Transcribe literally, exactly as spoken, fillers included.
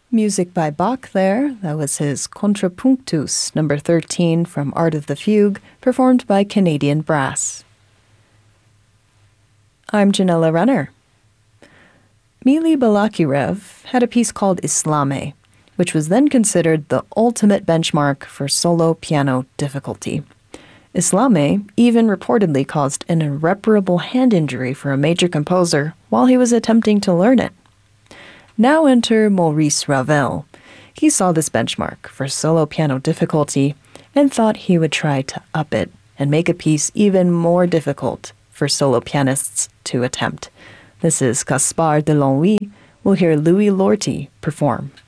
Music by Bach there. That was his Contrapunctus, number thirteen from Art of the Fugue, performed by Canadian Brass. I'm Janella Renner. Mili Balakirev had a piece called Islame, which was then considered the ultimate benchmark for solo piano difficulty. Islame even reportedly caused an irreparable hand injury for a major composer while he was attempting to learn it. Now enter Maurice Ravel. He saw this benchmark for solo piano difficulty and thought he would try to up it and make a piece even more difficult for solo pianists to attempt. This is Gaspard de Longwy. We'll hear Louis Lorty perform.